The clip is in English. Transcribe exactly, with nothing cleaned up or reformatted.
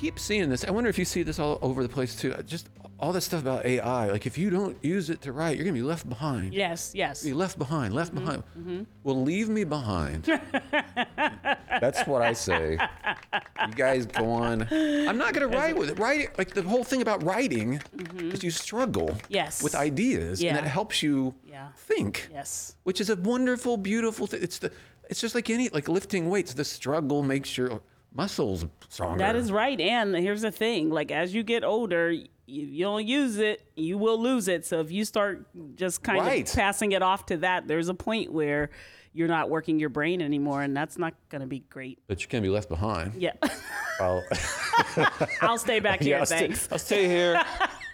keep seeing this. I wonder if you see this all over the place too. Just all this stuff about A I. Like if you don't use it to write, you're gonna be left behind. Yes, yes. Be left behind, left Mm-hmm, behind. mm-hmm. Well, leave me behind. That's what I say. You guys go on. I'm not gonna write with it. Writing, like the whole thing about writing, Mm-hmm. is you struggle Yes. with ideas, Yeah. and it helps you Yeah. think. Yes. Which is a wonderful, beautiful thing. It's the, it's just like any, like lifting weights. The struggle makes your muscles stronger. That is right. And here's the thing, like as you get older, you, you don't use it, you will lose it. So if you start just kind Right. of passing it off to that, there's a point where you're not working your brain anymore, and that's not going to be great. But you can't be left behind. Yeah. Well, I'll stay back here, yeah, I'll, thanks. stay, I'll stay here.